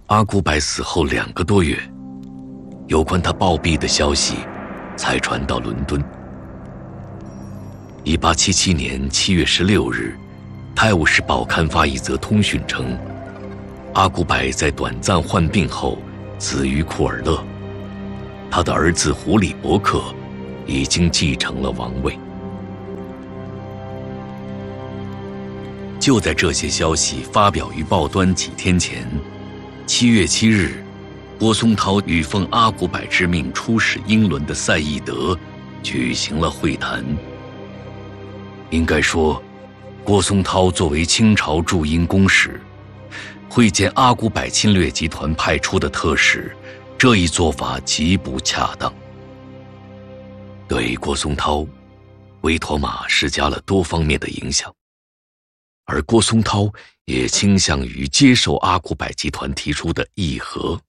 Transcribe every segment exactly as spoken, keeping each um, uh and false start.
阿古柏死后两个多月，有关他暴毙的消息才传到伦敦。一八七七年七月十六日，《泰晤士报》刊发一则通讯称，阿古柏在短暂患病后死于库尔勒，他的儿子胡里伯克已经继承了王位。就在这些消息发表于报端几天前，七月七日，郭松涛与奉阿古柏之命出使英伦的赛义德举行了会谈。应该说，郭松涛作为清朝驻英公使，会见阿古柏侵略集团派出的特使，这一做法极不恰当，对郭松涛、威妥玛施加了多方面的影响，而郭松涛也倾向于接受阿古柏集团提出的议和。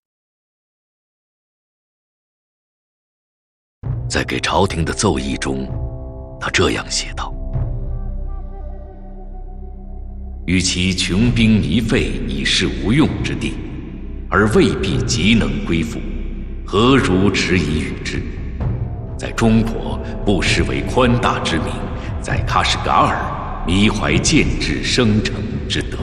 在给朝廷的奏议中，他这样写道：与其穷兵糜费以示无用之地，而未必极能归附，何如迟疑与之？在中国不失为宽大之名，在喀什噶尔迷怀建制生成之德。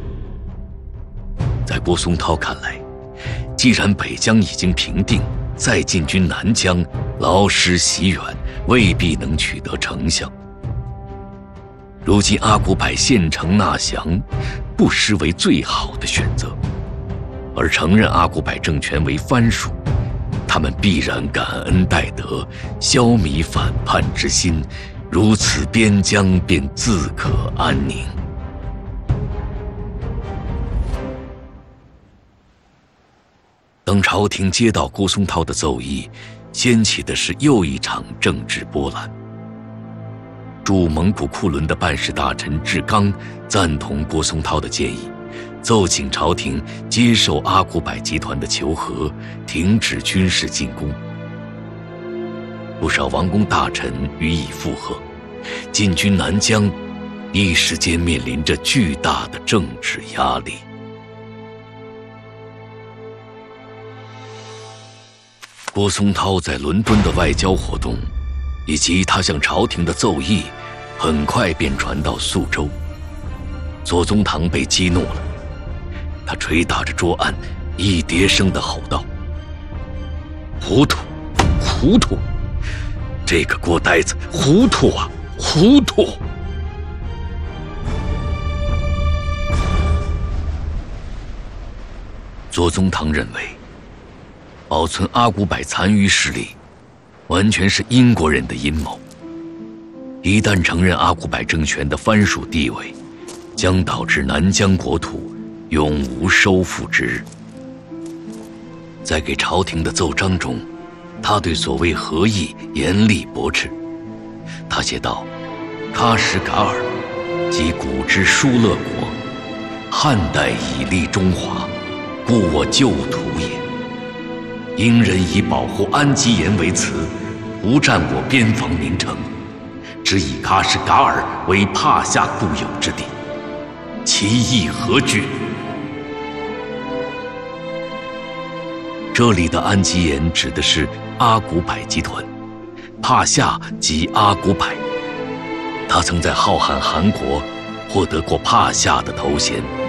在郭松涛看来，既然北疆已经平定，再进军南疆，劳师袭远，未必能取得成效。如今阿古柏献城纳降，不失为最好的选择，而承认阿古柏政权为藩属，他们必然感恩戴德，消弭反叛之心，如此边疆便自可安宁。等朝廷接到郭松涛的奏议，掀起的是又一场政治波澜。驻蒙古库伦的办事大臣志刚赞同郭松涛的建议，奏请朝廷接受阿古柏集团的求和，停止军事进攻。不少王公大臣予以附和，进军南疆一时间面临着巨大的政治压力。郭松涛在伦敦的外交活动，以及他向朝廷的奏议，很快便传到肃州。左宗棠被激怒了，他捶打着桌案，一叠声地吼道：糊涂，糊涂！这个郭呆子糊涂啊，糊涂！左宗棠认为，保存阿古柏残余势力完全是英国人的阴谋，一旦承认阿古柏政权的藩属地位，将导致南疆国土永无收复之日。在给朝廷的奏章中，他对所谓和议严厉驳斥。他写道：喀什噶尔即古之疏勒国，汉代以立中华，故我旧土也。英人以保护安基延为辞，胡占我边防名城，只以喀什噶尔为帕夏固有之地，其意何居？这里的安基延指的是阿古柏集团，帕夏即阿古柏。他曾在浩瀚韩国获得过帕夏的头衔。